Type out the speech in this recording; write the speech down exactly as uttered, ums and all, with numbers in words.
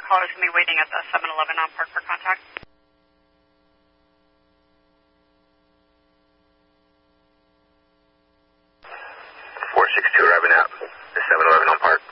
caller's going to be waiting at the seven eleven on Park for contact. four six two arriving at the seven eleven on Park.